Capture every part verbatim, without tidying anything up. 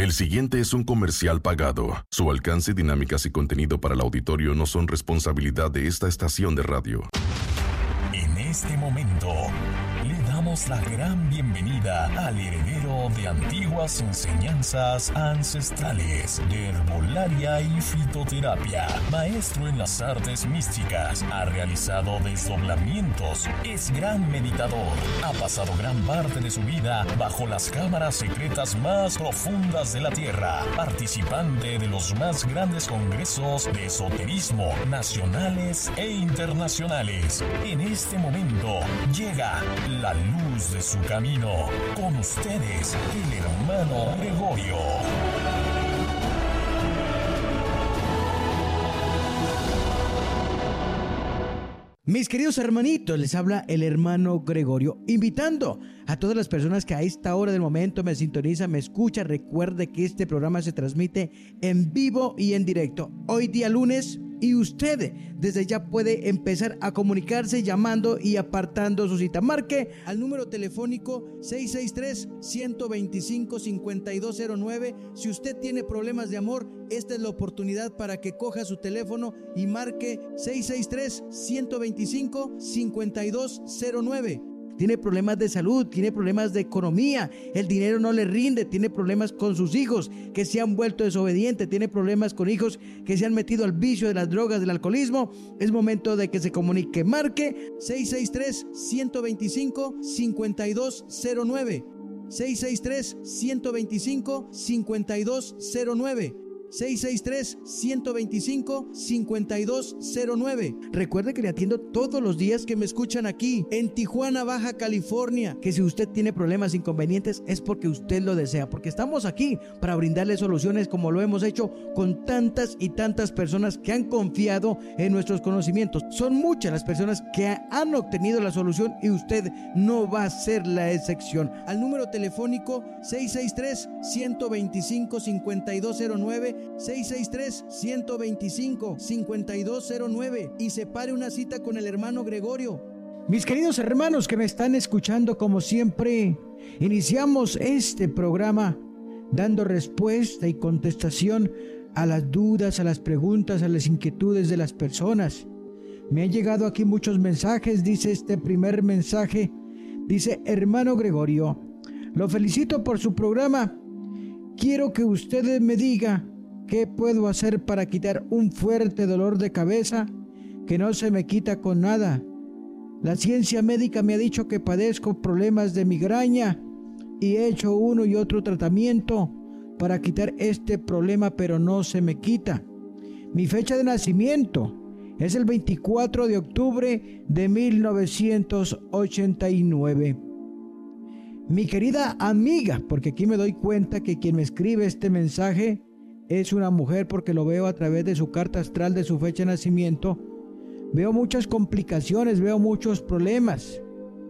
El siguiente es un comercial pagado. Su alcance, dinámicas y contenido para el auditorio no son responsabilidad de esta estación de radio. En este momento, le damos la gran bienvenida al heredero de antiguas enseñanzas ancestrales de herbolaria y fitoterapia, maestro en las artes místicas, ha realizado desdoblamientos, es gran meditador, ha pasado gran parte de su vida bajo las cámaras secretas más profundas de la Tierra, participante de los más grandes congresos de esoterismo nacionales e internacionales. En este momento llega la luz de su camino. Con ustedes, el hermano Gregorio. Mis queridos hermanitos, les habla el hermano Gregorio, invitando a todas las personas que a esta hora del momento me sintonizan, me escuchan. Recuerde que este programa se transmite en vivo y en directo, hoy día lunes, y usted desde ya puede empezar a comunicarse llamando y apartando su cita. Marque al número telefónico seis seis tres, uno dos cinco, cinco dos cero nueve. Si usted tiene problemas de amor, esta es la oportunidad para que coja su teléfono y marque seis seis tres, uno dos cinco, cinco dos cero nueve. Tiene problemas de salud, tiene problemas de economía, el dinero no le rinde, tiene problemas con sus hijos que se han vuelto desobedientes, tiene problemas con hijos que se han metido al vicio de las drogas, del alcoholismo. Es momento de que se comunique. Marque seis seis tres, uno dos cinco, cinco dos cero nueve. seis seis tres, uno dos cinco, cinco dos cero nueve. seis seis tres, uno dos cinco, cinco dos cero nueve. Recuerde que le atiendo todos los días que me escuchan aquí en Tijuana, Baja California. Que si usted tiene problemas, inconvenientes, es porque usted lo desea, porque estamos aquí para brindarle soluciones, como lo hemos hecho con tantas y tantas personas que han confiado en nuestros conocimientos. Son muchas las personas que han obtenido la solución y usted no va a ser la excepción. Al número telefónico seis seis tres, uno dos cinco, cinco dos cero nueve, seis seis tres, uno dos cinco, cinco dos cero nueve, y separe una cita con el hermano Gregorio. Mis queridos hermanos que me están escuchando, como siempre, iniciamos este programa dando respuesta y contestación a las dudas, a las preguntas, a las inquietudes de las personas. Me han llegado aquí muchos mensajes. Dice este primer mensaje, dice: hermano Gregorio, lo felicito por su programa. Quiero que usted me diga ¿qué puedo hacer para quitar un fuerte dolor de cabeza que no se me quita con nada? La ciencia médica me ha dicho que padezco problemas de migraña y he hecho uno y otro tratamiento para quitar este problema, pero no se me quita. Mi fecha de nacimiento es el veinticuatro de octubre de mil novecientos ochenta y nueve. Mi querida amiga, porque aquí me doy cuenta que quien me escribe este mensaje es una mujer, porque lo veo a través de su carta astral, de su fecha de nacimiento. Veo muchas complicaciones, veo muchos problemas.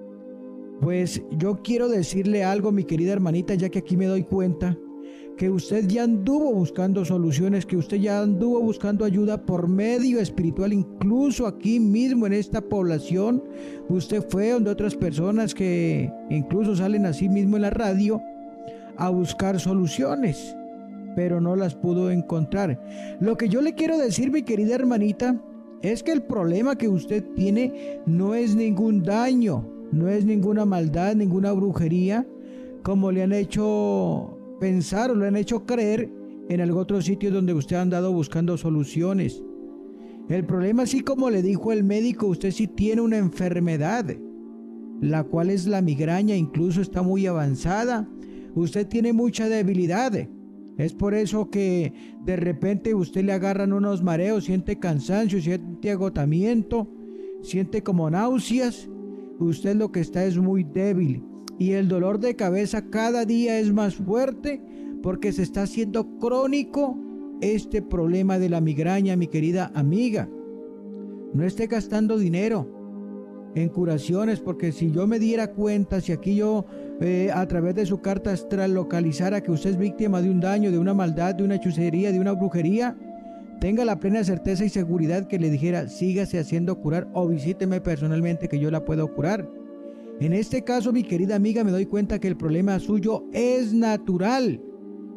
Pues yo quiero decirle algo, mi querida hermanita, ya que aquí me doy cuenta que usted ya anduvo buscando soluciones, que usted ya anduvo buscando ayuda por medio espiritual, incluso aquí mismo en esta población. Usted fue donde otras personas que incluso salen así mismo en la radio a buscar soluciones, pero no las pudo encontrar. Lo que yo le quiero decir, mi querida hermanita, es que el problema que usted tiene no es ningún daño, no es ninguna maldad, ninguna brujería, como le han hecho pensar o le han hecho creer en algún otro sitio donde usted ha andado buscando soluciones. El problema, así como le dijo el médico, usted sí tiene una enfermedad, la cual es la migraña, incluso está muy avanzada. Usted tiene mucha debilidad. Es por eso que de repente usted le agarran unos mareos, siente cansancio, siente agotamiento, siente como náuseas. Usted lo que está es muy débil, y el dolor de cabeza cada día es más fuerte porque se está haciendo crónico este problema de la migraña, mi querida amiga. No esté gastando dinero en curaciones, porque si yo me diera cuenta, si aquí yo eh, a través de su carta astral localizara que usted es víctima de un daño, de una maldad, de una hechicería, de una brujería, tenga la plena certeza y seguridad que le dijera: sígase haciendo curar o visíteme personalmente que yo la puedo curar. En este caso, mi querida amiga, me doy cuenta que el problema suyo es natural.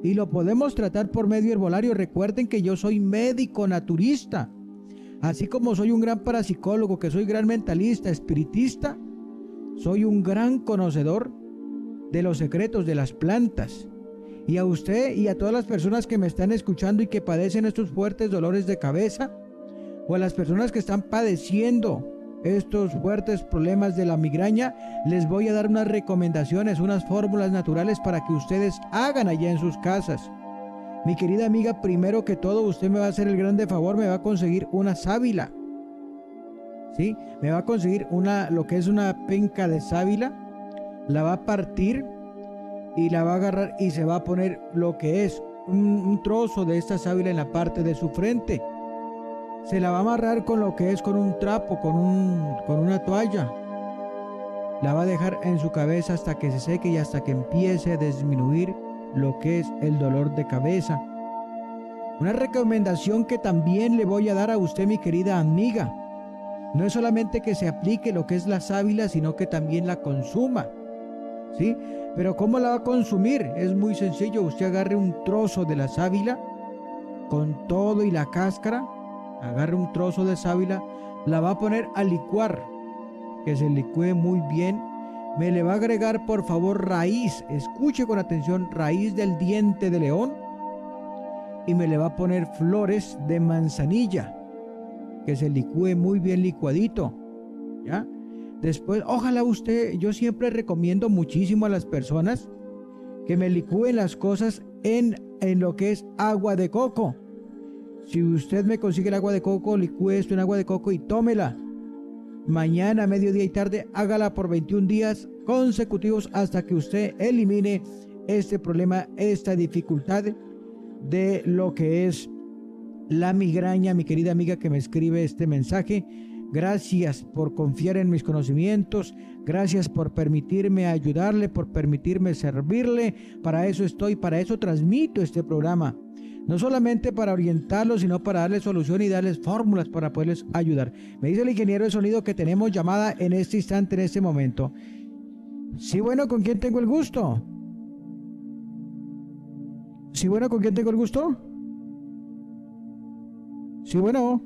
y lo podemos tratar por medio herbolario. Recuerden que yo soy médico naturista, así como soy un gran parapsicólogo, que soy gran mentalista, espiritista, soy un gran conocedor de los secretos de las plantas. Y a usted y a todas las personas que me están escuchando y que padecen estos fuertes dolores de cabeza, o a las personas que están padeciendo estos fuertes problemas de la migraña, les voy a dar unas recomendaciones, unas fórmulas naturales para que ustedes hagan allá en sus casas. Mi querida amiga, primero que todo, usted me va a hacer el grande favor, me va a conseguir una sábila. ¿Sí? Me va a conseguir una, lo que es una penca de sábila, la va a partir y la va a agarrar y se va a poner lo que es un, un trozo de esta sábila en la parte de su frente. Se la va a amarrar con lo que es con un trapo, con, un, con una toalla. La va a dejar en su cabeza hasta que se seque y hasta que empiece a disminuir lo que es el dolor de cabeza. Una recomendación que también le voy a dar a usted, mi querida amiga, no es solamente que se aplique lo que es la sábila, sino que también la consuma, ¿sí? Pero ¿cómo la va a consumir? Es muy sencillo. Usted agarre un trozo de la sábila con todo y la cáscara, agarre un trozo de sábila, la va a poner a licuar, que se licúe muy bien. Me le va a agregar, por favor, raíz, escuche con atención, raíz del diente de león, y me le va a poner flores de manzanilla, que se licúe muy bien licuadito, ¿ya? Después, ojalá usted, yo siempre recomiendo muchísimo a las personas que me licúen las cosas en, en lo que es agua de coco. Si usted me consigue el agua de coco, licúe esto en agua de coco y tómela. Mañana, mediodía y tarde, hágala por veintiún días consecutivos hasta que usted elimine este problema, esta dificultad de lo que es la migraña. Mi querida amiga que me escribe este mensaje, gracias por confiar en mis conocimientos, gracias por permitirme ayudarle, por permitirme servirle. Para eso estoy, para eso transmito este programa. No solamente para orientarlos, sino para darles solución y darles fórmulas para poderles ayudar. Me dice el ingeniero de sonido que tenemos llamada en este instante, en este momento. Sí, bueno, ¿con quién tengo el gusto? Sí, bueno, ¿con quién tengo el gusto? Sí, bueno.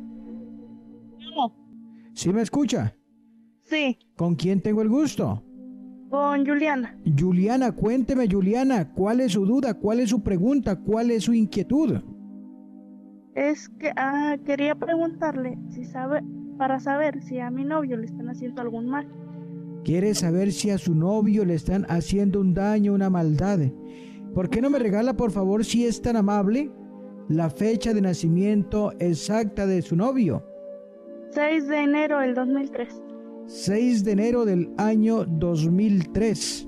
No. ¿Sí me escucha? Sí. ¿Con quién tengo el gusto? Con Juliana. Juliana, cuénteme, Juliana, ¿cuál es su duda? ¿Cuál es su pregunta? ¿Cuál es su inquietud? Es que ah, quería preguntarle si sabe, para saber si a mi novio le están haciendo algún mal. ¿Quiere saber si a su novio le están haciendo un daño, una maldad? ¿Por qué no me regala, por favor, si es tan amable, la fecha de nacimiento exacta de su novio? seis de enero del dos mil tres. seis de enero del año dos mil tres.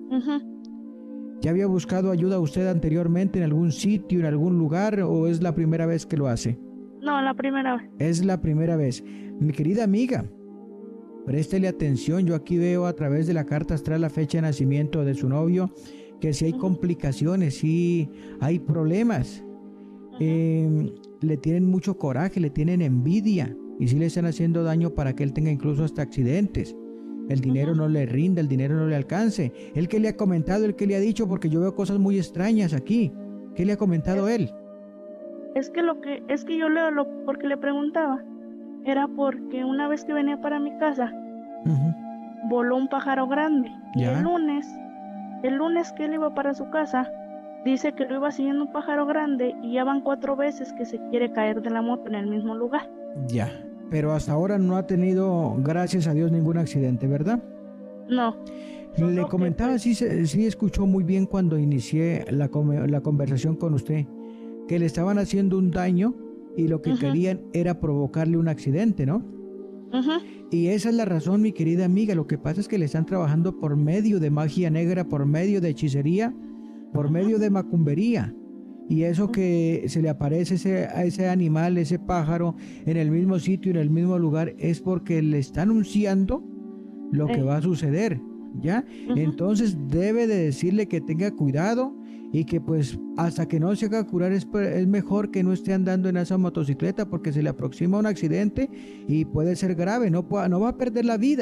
Uh-huh. ¿Ya había buscado ayuda usted anteriormente en algún sitio, en algún lugar, o es la primera vez que lo hace? No, la primera vez. Es la primera vez. Mi querida amiga, préstele atención. Yo aquí veo a través de la carta astral la fecha de nacimiento de su novio, que si hay uh-huh. complicaciones, si hay problemas. Uh-huh. Eh, le tienen mucho coraje, le tienen envidia. Y si le están haciendo daño para que él tenga incluso hasta accidentes. El dinero uh-huh. no le rinde, el dinero no le alcance. ¿El que le ha comentado, el que le ha dicho? Porque yo veo cosas muy extrañas aquí. ¿Qué le ha comentado es, él? Es que lo que es que yo leo lo porque le preguntaba. Era porque una vez que venía para mi casa, uh-huh. voló un pájaro grande. ¿Ya? Y el lunes, el lunes que él iba para su casa, dice que lo iba siguiendo un pájaro grande y ya van cuatro veces que se quiere caer de la moto en el mismo lugar. Ya, pero hasta ahora no ha tenido, gracias a Dios, ningún accidente, ¿verdad? No. Le comentaba, sí, sí escuchó muy bien cuando inicié la, la conversación con usted, que le estaban haciendo un daño y lo que uh-huh. querían era provocarle un accidente, ¿no? Uh-huh. Y esa es la razón, mi querida amiga. Lo que pasa es que le están trabajando por medio de magia negra, por medio de hechicería, por uh-huh. medio de macumbería. Y eso que se le aparece ese, a ese animal, ese pájaro, en el mismo sitio, en el mismo lugar, es porque le está anunciando lo que va a suceder, ¿ya? Uh-huh. Entonces debe de decirle que tenga cuidado y que pues hasta que no se haga curar es, es mejor que no esté andando en esa motocicleta porque se le aproxima un accidente y puede ser grave, no, pueda, no va a perder la vida,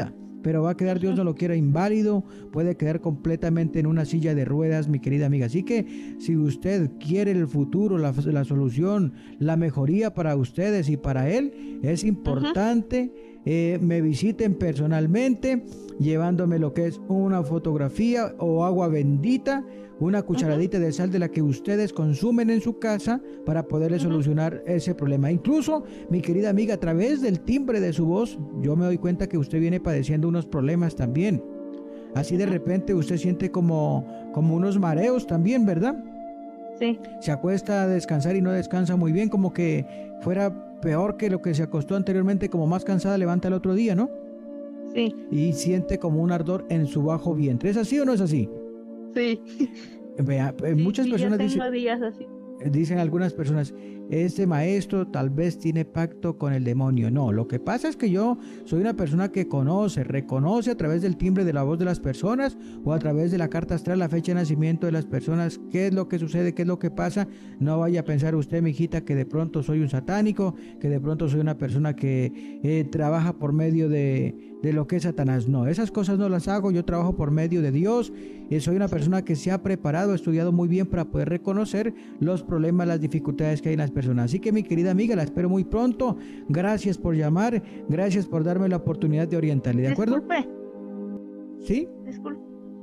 pero va a quedar, Dios no lo quiera, inválido, puede quedar completamente en una silla de ruedas, mi querida amiga. Así que si usted quiere el futuro, la, la solución, la mejoría para ustedes y para él, es importante eh, me visiten personalmente, llevándome lo que es una fotografía o agua bendita, una cucharadita uh-huh. de sal de la que ustedes consumen en su casa para poderle uh-huh. solucionar ese problema. Incluso, mi querida amiga, a través del timbre de su voz, yo me doy cuenta que usted viene padeciendo unos problemas también. Así de repente usted siente como, como unos mareos también, ¿verdad? Sí. Se acuesta a descansar y no descansa muy bien, como que fuera peor que lo que se acostó anteriormente, como más cansada levanta el otro día, ¿no? Sí. Y siente como un ardor en su bajo vientre. ¿Es así o no es así? Sí. Vea, sí, muchas sí, personas yo tengo dicen, días así. dicen algunas personas, este maestro tal vez tiene pacto con el demonio. No, lo que pasa es que yo soy una persona que conoce, reconoce a través del timbre de la voz de las personas o a través de la carta astral, la fecha de nacimiento de las personas, qué es lo que sucede, qué es lo que pasa. No vaya a pensar usted, mijita, que de pronto soy un satánico, que de pronto soy una persona que eh, trabaja por medio de, de lo que es Satanás. No, esas cosas no las hago, yo trabajo por medio de Dios y soy una persona que se ha preparado, ha estudiado muy bien para poder reconocer los problemas, las dificultades que hay en las personas. Así que, mi querida amiga, la espero muy pronto. Gracias por llamar, gracias por darme la oportunidad de orientarle, ¿de acuerdo? Disculpe. ¿Sí? Disculpe.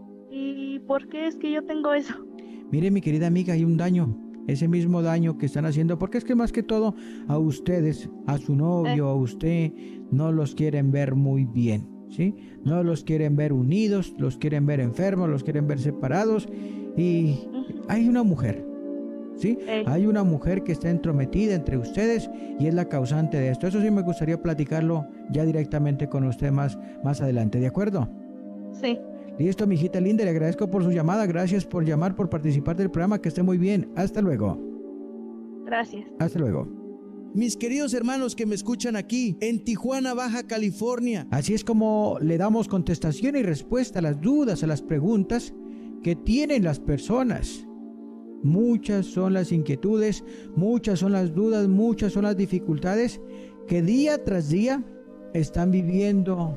¿Y por qué es que yo tengo eso? Mire, mi querida amiga, hay un daño, ese mismo daño que están haciendo, porque es que más que todo a ustedes, a su novio, eh. a usted, no los quieren ver muy bien, ¿sí? No los quieren ver unidos, los quieren ver enfermos, los quieren ver separados, y hay una mujer, ¿sí? Eh. Hay una mujer que está entrometida entre ustedes y es la causante de esto. Eso sí me gustaría platicarlo ya directamente con usted más, más adelante, ¿de acuerdo? Sí. Listo, mi hijita linda, le agradezco por su llamada, gracias por llamar, por participar del programa, que esté muy bien. Hasta luego. Gracias. Hasta luego. Mis queridos hermanos que me escuchan aquí en Tijuana, Baja California. Así es como le damos contestación y respuesta a las dudas, a las preguntas que tienen las personas. Muchas son las inquietudes, muchas son las dudas, muchas son las dificultades que día tras día están viviendo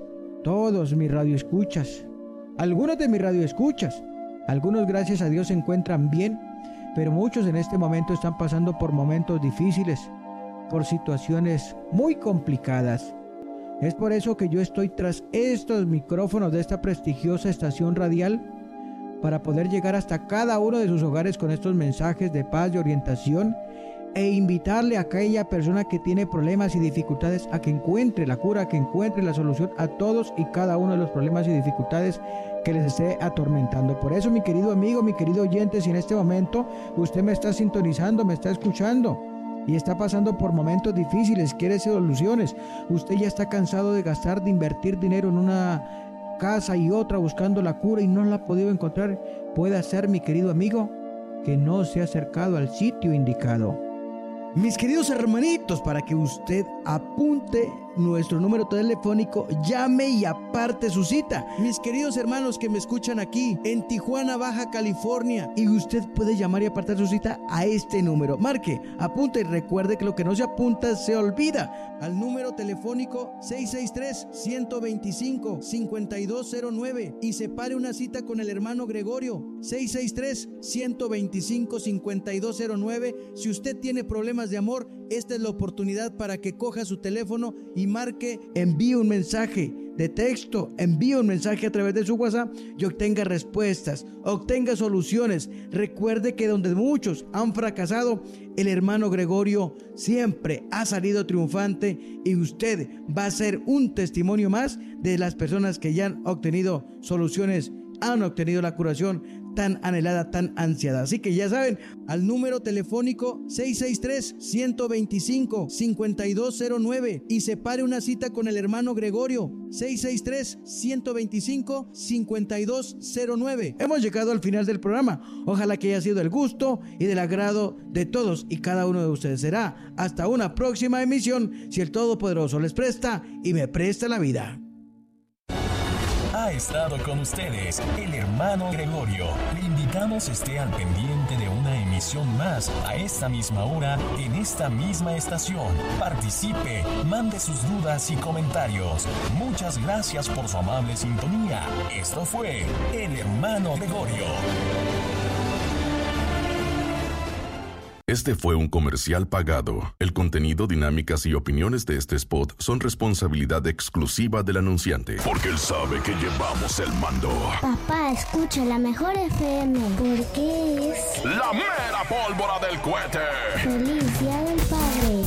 todos mis radioescuchas. Algunos de mis radioescuchas, algunos gracias a Dios se encuentran bien, pero muchos en este momento están pasando por momentos difíciles, por situaciones muy complicadas. Es por eso que yo estoy tras estos micrófonos de esta prestigiosa estación radial, para poder llegar hasta cada uno de sus hogares con estos mensajes de paz, de orientación, e invitarle a aquella persona que tiene problemas y dificultades a que encuentre la cura, a que encuentre la solución a todos y cada uno de los problemas y dificultades que les esté atormentando. Por eso, mi querido amigo, mi querido oyente, si en este momento usted me está sintonizando, me está escuchando y está pasando por momentos difíciles, quiere soluciones, usted ya está cansado de gastar, de invertir dinero en una casa y otra buscando la cura y no la ha podido encontrar, puede ser, mi querido amigo, que no se ha acercado al sitio indicado. Mis queridos hermanitos, para que usted apunte nuestro número telefónico, llame y aparte su cita. Mis queridos hermanos que me escuchan aquí en Tijuana, Baja California, y usted puede llamar y apartar su cita a este número. Marque, apunte y recuerde que lo que no se apunta se olvida. Al número telefónico seis seis tres, uno dos cinco, cinco dos cero nueve y separe una cita con el hermano Gregorio. seis seis tres, uno dos cinco, cinco dos cero nueve. Si usted tiene problemas de amor, esta es la oportunidad para que coja su teléfono y marque, envíe un mensaje de texto, envíe un mensaje a través de su WhatsApp y obtenga respuestas, obtenga soluciones. Recuerde que donde muchos han fracasado, el hermano Gregorio siempre ha salido triunfante y usted va a ser un testimonio más de las personas que ya han obtenido soluciones, han obtenido la curación tan anhelada, tan ansiada. Así que ya saben, al número telefónico seis seis tres, uno dos cinco, cinco dos cero nueve y separe una cita con el hermano Gregorio. seis seis tres, uno dos cinco, cinco dos cero nueve. Hemos llegado al final del programa. Ojalá que haya sido del gusto y del agrado de todos y cada uno de ustedes. Será hasta una próxima emisión, si el Todopoderoso les presta y me presta la vida. ha estado con ustedes el hermano Gregorio. Le invitamos esté al pendiente de una emisión más a esta misma hora en esta misma estación. Participe, mande sus dudas y comentarios. Muchas gracias por su amable sintonía. Esto fue el hermano Gregorio. Este fue un comercial pagado. El contenido, dinámicas y opiniones de este spot son responsabilidad exclusiva del anunciante. Porque él sabe que llevamos el mando. Papá, escucha la mejor F M. Porque es... ¡La mera pólvora del cohete! ¡Feliz Día del Padre!